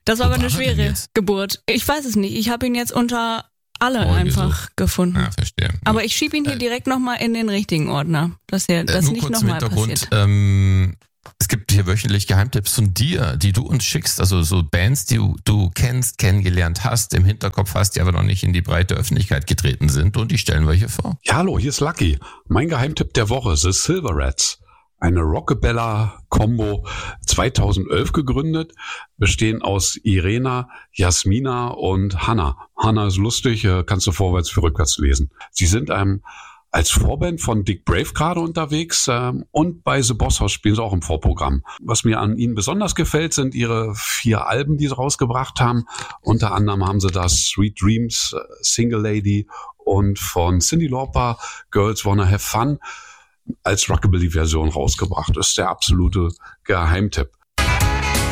Das war aber eine schwere Geburt. Ich weiß es nicht. Ich habe ihn jetzt unter alle einfach gefunden. Ja, verstehe. Aber ich schiebe ihn hier direkt nochmal in den richtigen Ordner, dass das nicht nochmal passiert. Es gibt hier wöchentlich Geheimtipps von dir, die du uns schickst, also so Bands, die du kennst, kennengelernt hast, im Hinterkopf hast, die aber noch nicht in die breite Öffentlichkeit getreten sind, und die stellen wir hier vor. Ja, hallo, hier ist Lucky. Mein Geheimtipp der Woche, The Silver Rats. Eine Rockabella-Combo, 2011 gegründet, bestehen aus Irena, Jasmina und Hannah. Hannah ist lustig, kannst du vorwärts wie rückwärts lesen. Sie sind als Vorband von Dick Brave gerade unterwegs und bei The Boss House spielen sie auch im Vorprogramm. Was mir an ihnen besonders gefällt, sind ihre 4 Alben, die sie rausgebracht haben. Unter anderem haben sie das Sweet Dreams, Single Lady und von Cyndi Lauper, Girls Wanna Have Fun, als Rockabilly-Version rausgebracht. Das ist der absolute Geheimtipp.